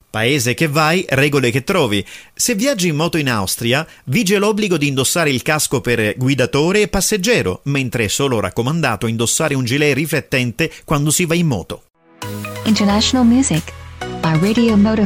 Paese che vai, regole che trovi. Se viaggi in moto in Austria, vige l'obbligo di indossare il casco per guidatore e passeggero, mentre è solo raccomandato indossare un gilet riflettente quando si va in moto. International music by Radio Moto